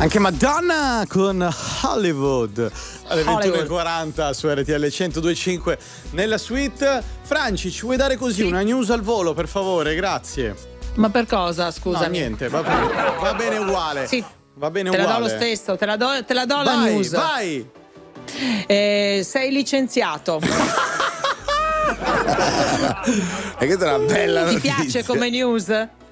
Anche Madonna con Hollywood alle 21:40 su RTL 102.5 nella suite. Franci, ci vuoi dare così una news al volo, per favore? Grazie. Ma per cosa, scusami? No, niente, va bene uguale. Sì. Va bene te uguale. La do lo stesso, te la do la news. Vai! Sei licenziato. E questa è una bella notizia. Ti piace come news?